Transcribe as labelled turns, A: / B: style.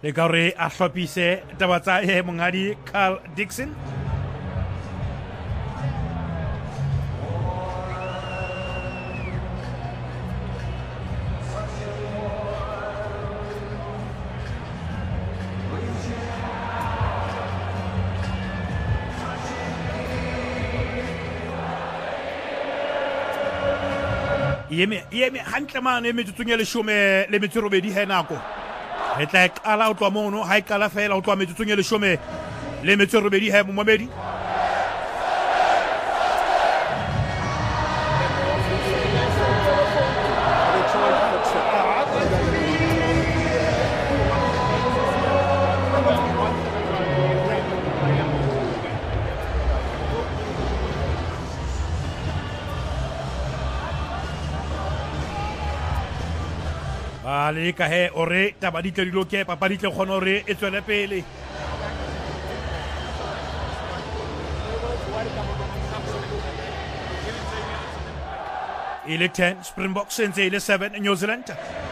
A: le ka hore a hlopise taba tsa mongadi Carl Dixon. Yeme hantle mane metsotsong ya 10 he nako e tla qala o tloa mono ha e qala fela o tloa metsotsong ya 10 he momamedi le ka he ore taba di tle di loke papa di tle kgona hore e tswele pele ile 10 Springboks senze ile 7 New Zealand